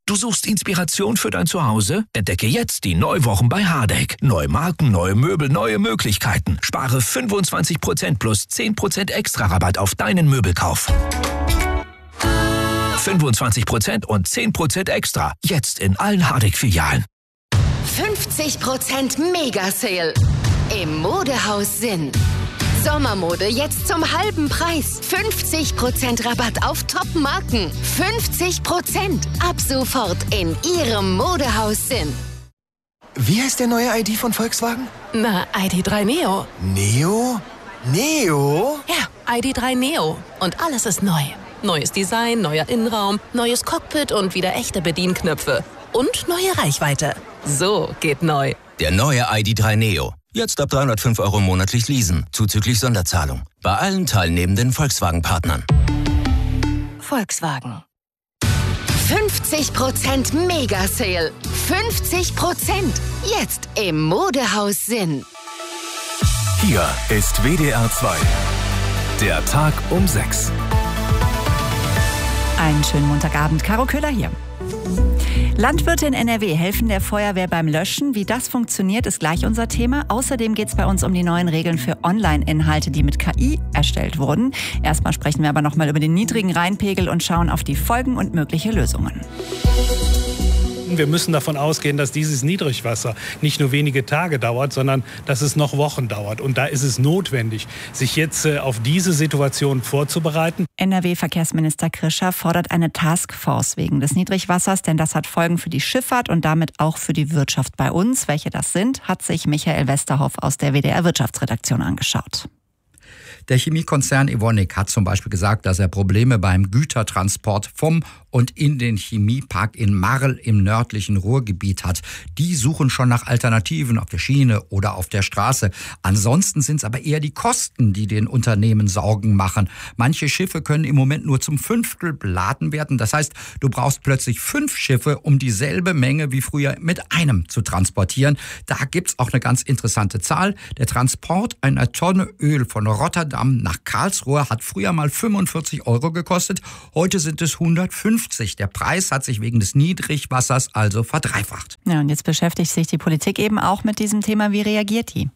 Du suchst Inspiration für dein Zuhause? Entdecke jetzt die Neuwochen bei Hardegg. Neue Marken, neue Möbel, neue Möglichkeiten. Spare 25% plus 10% extra Rabatt auf deinen Möbelkauf. 25% und 10% extra. Jetzt in allen Hardegg-Filialen. 50% Mega-Sale im Modehaus Sinn. Sommermode jetzt zum halben Preis. 50% Rabatt auf Top-Marken. 50% ab sofort in Ihrem Modehaus Sinn. Wie heißt der neue ID von Volkswagen? Na, ID.3 Neo. Neo? Neo? Ja, ID.3 Neo. Und alles ist neu. Neues Design, neuer Innenraum, neues Cockpit und wieder echte Bedienknöpfe. Und neue Reichweite. So geht neu. Der neue ID.3 Neo. Jetzt ab 305 € monatlich leasen, zuzüglich Sonderzahlung. Bei allen teilnehmenden Volkswagen-Partnern. Volkswagen. 50% Mega-Sale. 50%. Jetzt im Modehaus Sinn. Hier ist WDR 2. Der Tag um 6. Einen schönen Montagabend. Caro Köhler hier. Landwirte in NRW helfen der Feuerwehr beim Löschen. Wie das funktioniert, ist gleich unser Thema. Außerdem geht es bei uns um die neuen Regeln für Online-Inhalte, die mit KI erstellt wurden. Erstmal sprechen wir aber nochmal über den niedrigen Rheinpegel und schauen auf die Folgen und mögliche Lösungen. Wir müssen davon ausgehen, dass dieses Niedrigwasser nicht nur wenige Tage dauert, sondern dass es noch Wochen dauert. Und da ist es notwendig, sich jetzt auf diese Situation vorzubereiten. NRW-Verkehrsminister Krischer fordert eine Taskforce wegen des Niedrigwassers, denn das hat Folgen für die Schifffahrt und damit auch für die Wirtschaft bei uns. Welche das sind, hat sich Michael Westerhoff aus der WDR-Wirtschaftsredaktion angeschaut. Der Chemiekonzern Evonik hat zum Beispiel gesagt, dass er Probleme beim Gütertransport vom und in den Chemiepark in Marl im nördlichen Ruhrgebiet hat. Die suchen schon nach Alternativen auf der Schiene oder auf der Straße. Ansonsten sind es aber eher die Kosten, die den Unternehmen Sorgen machen. Manche Schiffe können im Moment nur zum 1/5 beladen werden. Das heißt, du brauchst plötzlich 5 Schiffe, um dieselbe Menge wie früher mit einem zu transportieren. Da gibt's auch eine ganz interessante Zahl. Der Transport einer Tonne Öl von Rotterdam nach Karlsruhe hat früher mal 45 € gekostet. Heute sind es 150. Der Preis hat sich wegen des Niedrigwassers also verdreifacht. Ja, und jetzt beschäftigt sich die Politik eben auch mit diesem Thema. Wie reagiert die?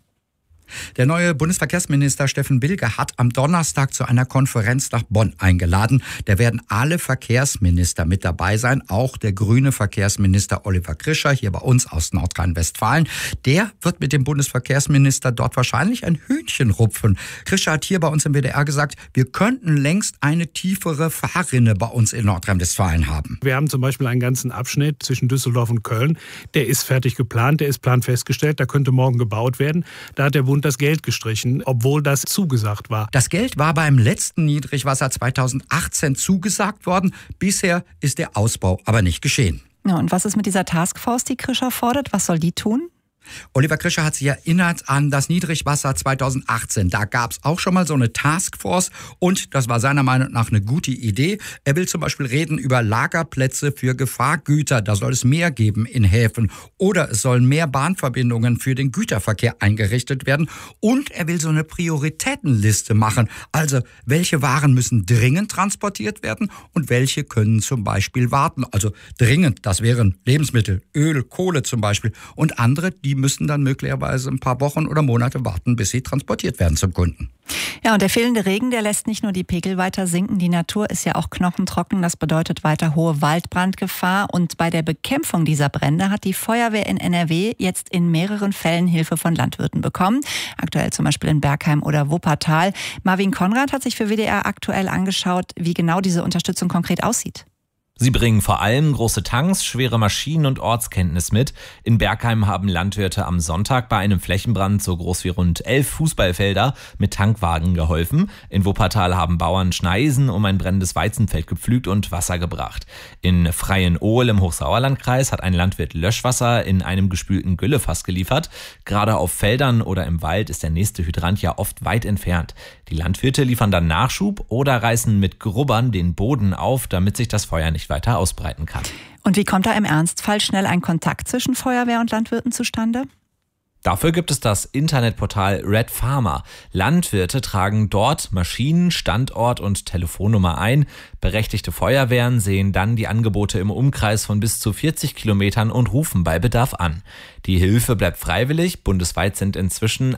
Der neue Bundesverkehrsminister Steffen Bilger hat am Donnerstag zu einer Konferenz nach Bonn eingeladen. Da werden alle Verkehrsminister mit dabei sein, auch der grüne Verkehrsminister Oliver Krischer, hier bei uns aus Nordrhein-Westfalen. Der wird mit dem Bundesverkehrsminister dort wahrscheinlich ein Hühnchen rupfen. Krischer hat hier bei uns im WDR gesagt, wir könnten längst eine tiefere Fahrrinne bei uns in Nordrhein-Westfalen haben. Wir haben zum Beispiel einen ganzen Abschnitt zwischen Düsseldorf und Köln. Der ist fertig geplant, der ist planfestgestellt, da könnte morgen gebaut werden. Da hat der Bund das Geld gestrichen, obwohl das zugesagt war. Das Geld war beim letzten Niedrigwasser 2018 zugesagt worden. Bisher ist der Ausbau aber nicht geschehen. Ja, und was ist mit dieser Taskforce, die Krischer fordert? Was soll die tun? Oliver Krischer hat sich erinnert an das Niedrigwasser 2018. Da gab es auch schon mal so eine Taskforce und das war seiner Meinung nach eine gute Idee. Er will zum Beispiel reden über Lagerplätze für Gefahrgüter. Da soll es mehr geben in Häfen. Oder es sollen mehr Bahnverbindungen für den Güterverkehr eingerichtet werden. Und er will so eine Prioritätenliste machen. Also, welche Waren müssen dringend transportiert werden und welche können zum Beispiel warten. Also dringend, das wären Lebensmittel, Öl, Kohle zum Beispiel. Und andere, die müssen dann möglicherweise ein paar Wochen oder Monate warten, bis sie transportiert werden zum Kunden. Ja, und der fehlende Regen, der lässt nicht nur die Pegel weiter sinken. Die Natur ist ja auch knochentrocken. Das bedeutet weiter hohe Waldbrandgefahr. Und bei der Bekämpfung dieser Brände hat die Feuerwehr in NRW jetzt in mehreren Fällen Hilfe von Landwirten bekommen. Aktuell zum Beispiel in Bergheim oder Wuppertal. Marvin Konrad hat sich für WDR aktuell angeschaut, wie genau diese Unterstützung konkret aussieht. Sie bringen vor allem große Tanks, schwere Maschinen und Ortskenntnis mit. In Bergheim haben Landwirte am Sonntag bei einem Flächenbrand so groß wie rund 11 Fußballfelder mit Tankwagen geholfen. In Wuppertal haben Bauern Schneisen um ein brennendes Weizenfeld gepflügt und Wasser gebracht. In Freienohl im Hochsauerlandkreis hat ein Landwirt Löschwasser in einem gespülten Güllefass geliefert. Gerade auf Feldern oder im Wald ist der nächste Hydrant ja oft weit entfernt. Die Landwirte liefern dann Nachschub oder reißen mit Grubbern den Boden auf, damit sich das Feuer nicht weiter ausbreiten kann. Und wie kommt da im Ernstfall schnell ein Kontakt zwischen Feuerwehr und Landwirten zustande? Dafür gibt es das Internetportal Red Farmer. Landwirte tragen dort Maschinen, Standort und Telefonnummer ein. Berechtigte Feuerwehren sehen dann die Angebote im Umkreis von bis zu 40 Kilometern und rufen bei Bedarf an. Die Hilfe bleibt freiwillig. Bundesweit sind inzwischen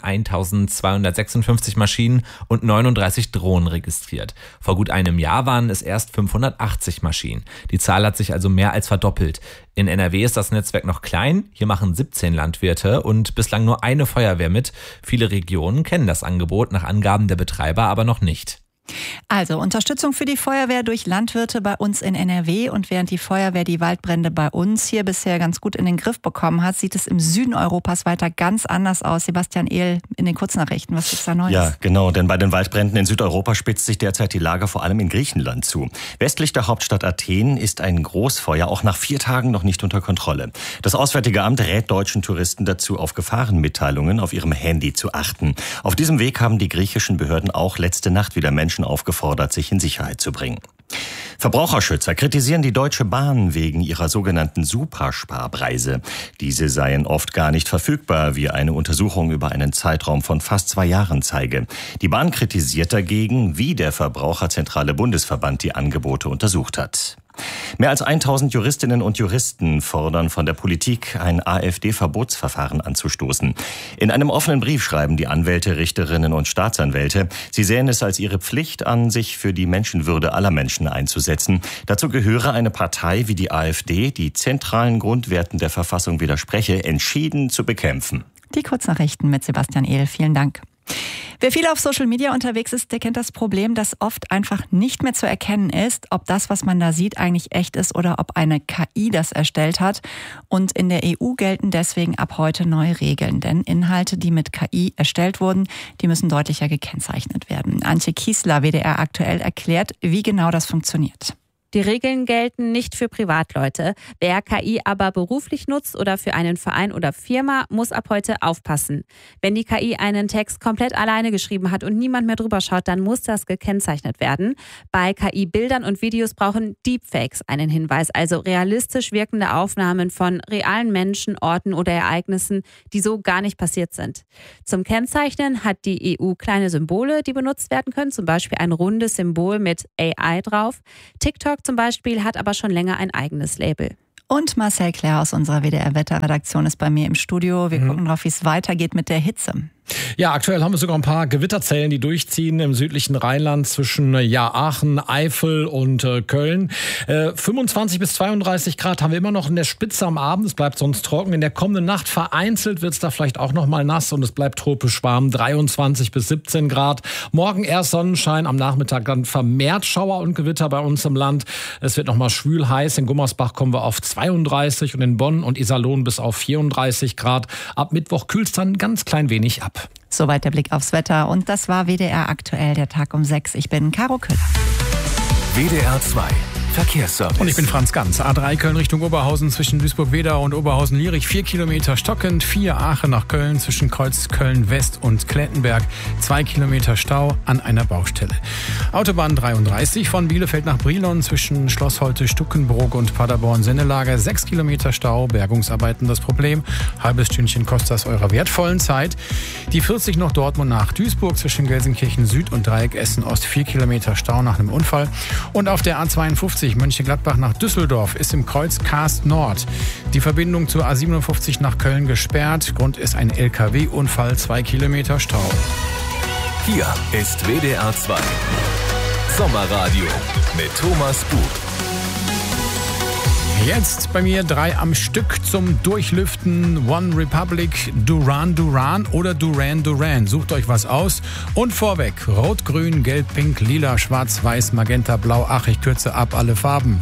1256 Maschinen und 39 Drohnen registriert. Vor gut einem Jahr waren es erst 580 Maschinen. Die Zahl hat sich also mehr als verdoppelt. In NRW ist das Netzwerk noch klein. Hier machen 17 Landwirte und bislang nur eine Feuerwehr mit. Viele Regionen kennen das Angebot nach Angaben der Betreiber aber noch nicht. Also Unterstützung für die Feuerwehr durch Landwirte bei uns in NRW. Und während die Feuerwehr die Waldbrände bei uns hier bisher ganz gut in den Griff bekommen hat, sieht es im Süden Europas weiter ganz anders aus. Sebastian Ehl in den Kurznachrichten. Was gibt's da Neues? Ja, genau, denn bei den Waldbränden in Südeuropa spitzt sich derzeit die Lage vor allem in Griechenland zu. Westlich der Hauptstadt Athen ist ein Großfeuer auch nach 4 Tagen noch nicht unter Kontrolle. Das Auswärtige Amt rät deutschen Touristen dazu, auf Gefahrenmitteilungen auf ihrem Handy zu achten. Auf diesem Weg haben die griechischen Behörden auch letzte Nacht wieder Menschen aufgefordert, sich in Sicherheit zu bringen. Verbraucherschützer kritisieren die Deutsche Bahn wegen ihrer sogenannten Supersparpreise. Diese seien oft gar nicht verfügbar, wie eine Untersuchung über einen Zeitraum von fast 2 Jahren zeige. Die Bahn kritisiert dagegen, wie der Verbraucherzentrale Bundesverband die Angebote untersucht hat. Mehr als 1000 Juristinnen und Juristen fordern von der Politik, ein AfD-Verbotsverfahren anzustoßen. In einem offenen Brief schreiben die Anwälte, Richterinnen und Staatsanwälte, sie sähen es als ihre Pflicht an, sich für die Menschenwürde aller Menschen einzusetzen. Dazu gehöre eine Partei wie die AfD, die zentralen Grundwerten der Verfassung widerspreche, entschieden zu bekämpfen. Die Kurznachrichten mit Sebastian Ehl. Vielen Dank. Wer viel auf Social Media unterwegs ist, der kennt das Problem, dass oft einfach nicht mehr zu erkennen ist, ob das, was man da sieht, eigentlich echt ist oder ob eine KI das erstellt hat. Und in der EU gelten deswegen ab heute neue Regeln. Denn Inhalte, die mit KI erstellt wurden, die müssen deutlicher gekennzeichnet werden. Antje Kiesler, WDR aktuell, erklärt, wie genau das funktioniert. Die Regeln gelten nicht für Privatleute. Wer KI aber beruflich nutzt oder für einen Verein oder Firma, muss ab heute aufpassen. Wenn die KI einen Text komplett alleine geschrieben hat und niemand mehr drüber schaut, dann muss das gekennzeichnet werden. Bei KI-Bildern und Videos brauchen Deepfakes einen Hinweis, also realistisch wirkende Aufnahmen von realen Menschen, Orten oder Ereignissen, die so gar nicht passiert sind. Zum Kennzeichnen hat die EU kleine Symbole, die benutzt werden können, zum Beispiel ein rundes Symbol mit AI drauf. TikTok zum Beispiel hat aber schon länger ein eigenes Label. Und Marcel Claire aus unserer WDR-Wetterredaktion ist bei mir im Studio. Wir gucken drauf, wie es weitergeht mit der Hitze. Ja, aktuell haben wir sogar ein paar Gewitterzellen, die durchziehen im südlichen Rheinland zwischen Aachen, Eifel und Köln. 25 bis 32 Grad haben wir immer noch in der Spitze am Abend. Es bleibt sonst trocken. In der kommenden Nacht vereinzelt wird es da vielleicht auch noch mal nass und es bleibt tropisch warm. 23 bis 17 Grad. Morgen erst Sonnenschein, am Nachmittag dann vermehrt Schauer und Gewitter bei uns im Land. Es wird noch mal schwül heiß. In Gummersbach kommen wir auf 32 und in Bonn und Iserlohn bis auf 34 Grad. Ab Mittwoch kühlt es dann ein ganz klein wenig ab. Soweit der Blick aufs Wetter. Und das war WDR aktuell, der Tag um 6. Ich bin Caro Köhler. WDR 2 Verkehrsservice. Und ich bin Franz Ganz. A3 Köln Richtung Oberhausen zwischen Duisburg-Wedau und Oberhausen-Lierich 4 Kilometer stockend. 4 Aachen nach Köln zwischen Kreuz Köln-West und Klettenberg. 2 Kilometer Stau an einer Baustelle. Autobahn 33 von Bielefeld nach Brilon zwischen Schloss Holte-Stuckenbrook und Paderborn-Sennelager. 6 Kilometer Stau. Bergungsarbeiten das Problem. Halbes Stündchen kostet das eurer wertvollen Zeit. Die 40 noch Dortmund nach Duisburg zwischen Gelsenkirchen Süd und Dreieck Essen Ost. 4 Kilometer Stau nach einem Unfall. Und auf der A52 Mönchengladbach nach Düsseldorf ist im Kreuz Karst Nord die Verbindung zur A57 nach Köln gesperrt. Grund ist ein LKW-Unfall, 2 Kilometer Stau. Hier ist WDR 2 Sommerradio mit Thomas Buch. Jetzt bei mir 3 am Stück zum Durchlüften. One Republic, Duran Duran oder Duran Duran. Sucht euch was aus. Und vorweg, Rot, Grün, Gelb, Pink, Lila, Schwarz, Weiß, Magenta, Blau. Ach, ich kürze ab alle Farben.